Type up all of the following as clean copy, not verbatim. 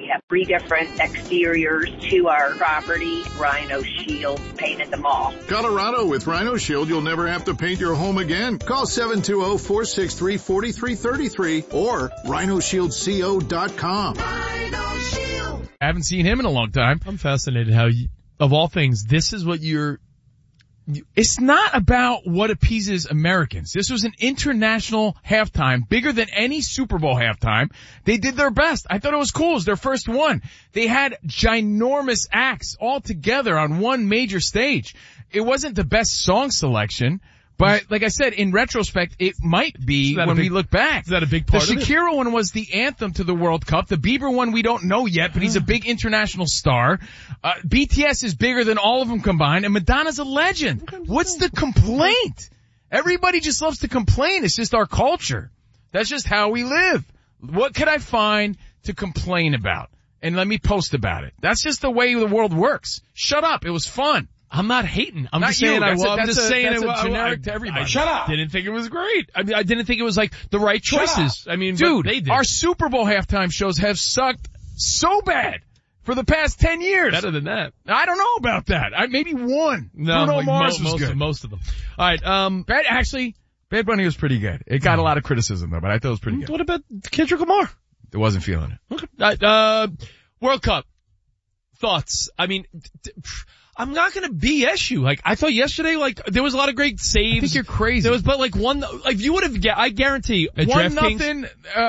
have 3 different exteriors to our property. Rhino Shield painted them all. Colorado, with Rhino Shield, you'll never have to paint your home again. Call 720-463-4333 or rhinoshieldco.com. Rhino Shield. I haven't seen him in a long time. I'm fascinated how, of all things, this is what It's not about what appeases Americans. This was an international halftime, bigger than any Super Bowl halftime. They did their best. I thought it was cool. It was their first one. They had ginormous acts all together on one major stage. It wasn't the best song selection, but like I said, in retrospect, it might be when we look back. Is that a big part of it? The Shakira one was the anthem to the World Cup. The Bieber one we don't know yet, but he's a big international star. BTS is bigger than all of them combined, and Madonna's a legend. What's the complaint? Everybody just loves to complain. It's just our culture. That's just how we live. What could I find to complain about? And let me post about it. That's just the way the world works. Shut up. It was fun. I'm not hating. I'm Not just saying you. I'm That's just saying that's it a generic to everybody. Shut up. I didn't think it was great. I mean, I didn't think it was like the right choices. I mean, dude, they did. Our Super Bowl halftime shows have sucked so bad for the past 10 years. Better than that. I don't know about that. Maybe one. No, Bruno like Mars was good. Most of them. All right. Bad Bunny was pretty good. It got a lot of criticism though, but I thought it was pretty good. What about Kendrick Lamar? I wasn't feeling it. Okay. World Cup thoughts. I mean, I'm not gonna BS you. Like, I thought yesterday, like, there was a lot of great saves. I think you're crazy. There was, but like you would have, I guarantee, 1-0,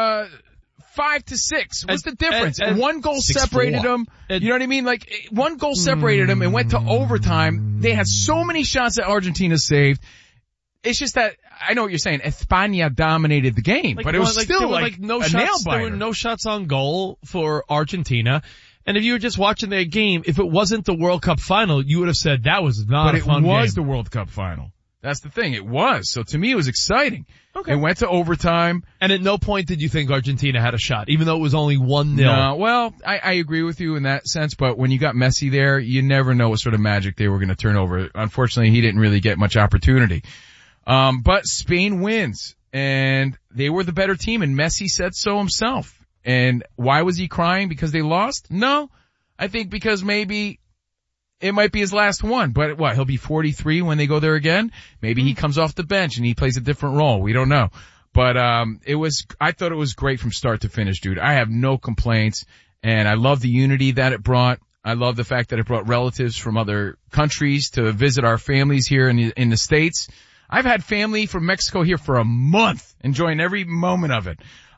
5-6. What's the difference? One goal separated them. You know what I mean? Like, one goal separated them and went to overtime. They had so many shots that Argentina saved. It's just that, I know what you're saying, España dominated the game, but it was still like no a shots, nail-biter. There were no shots on goal for Argentina. And if you were just watching their game, if it wasn't the World Cup final, you would have said that was not a fun game. But it was the World Cup final. That's the thing. It was. So to me, it was exciting. Okay. It went to overtime. And at no point did you think Argentina had a shot, even though it was only 1-0. No, well, I agree with you in that sense, but when you got Messi there, you never know what sort of magic they were going to turn over. Unfortunately, he didn't really get much opportunity. But Spain wins, and they were the better team, and Messi said so himself. And why was he crying? Because they lost? No. I think because maybe it might be his last one. But what, he'll be 43 when they go there again? Maybe he comes off the bench and he plays a different role. We don't know. But I thought it was great from start to finish, dude. I have no complaints, and I love the unity that it brought. I love the fact that it brought relatives from other countries to visit our families here in the States. I've had family from Mexico here for a month, enjoying every moment of it.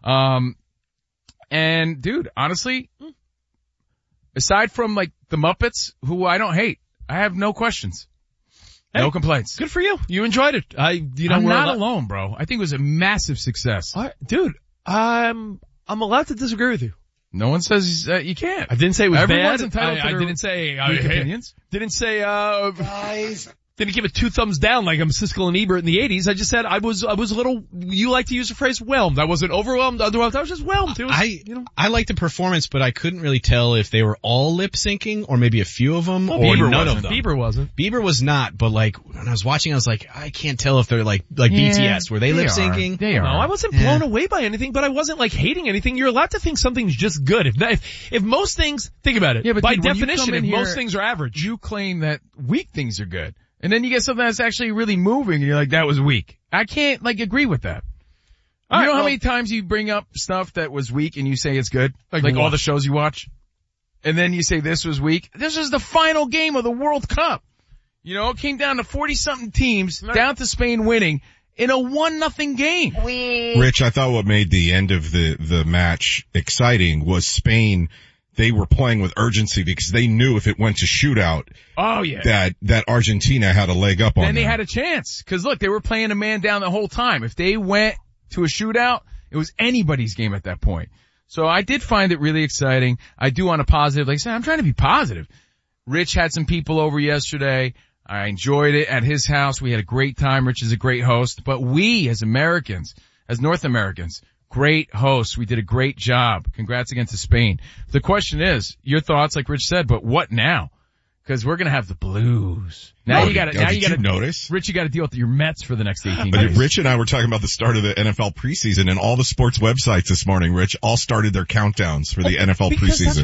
And dude, honestly, aside from like the Muppets, who I don't hate, I have no questions. No complaints. Good for you. You enjoyed it. I'm not alone, bro. I think it was a massive success. All right, dude, I'm allowed to disagree with you. No one says you can't. I didn't say it was Everyone's bad. entitled to I their didn't say opinions. Didn't say Guys. Didn't give it 2 thumbs down like I'm Siskel and Ebert in the 80s. I just said I was a little, you like to use the phrase whelmed. I wasn't overwhelmed, underwhelmed. I was just whelmed. It was, I liked the performance, but I couldn't really tell if they were all lip syncing or maybe a few of them or Bieber none wasn't. of them. Bieber wasn't. Bieber was not, but like when I was watching, I was like, I can't tell if they're like BTS. Were they lip syncing? They are. No, I wasn't blown away by anything, but I wasn't like hating anything. You're allowed to think something's just good. If most things, think about it. Yeah, but by dude, definition, if most things are average. You claim that weak things are good. And then you get something that's actually really moving and you're like, that was weak. I can't agree with that. You know how many times you bring up stuff that was weak and you say it's good? Like all the shows you watch? And then you say this was weak? This is the final game of the World Cup. You know, it came down to 40-something teams, down to Spain winning in a 1-0 game. Rich, I thought what made the end of the match exciting was Spain. They were playing with urgency because they knew if it went to shootout, that Argentina had a leg up on them. Then they had a chance. Cause look, they were playing a man down the whole time. If they went to a shootout, it was anybody's game at that point. So I did find it really exciting. I do on a positive, like I said, I'm trying to be positive. Rich had some people over yesterday. I enjoyed it at his house. We had a great time. Rich is a great host, but we as Americans, as North Americans, great hosts. We did a great job. Congrats again to Spain. The question is, your thoughts, like Rich said, but what now? Because we're going to have the Blues. Now you got to, did you notice? Rich, you got to deal with your Mets for the next 18 days. Rich and I were talking about the start of the NFL preseason, and all the sports websites this morning, Rich, all started their countdowns for the NFL preseason.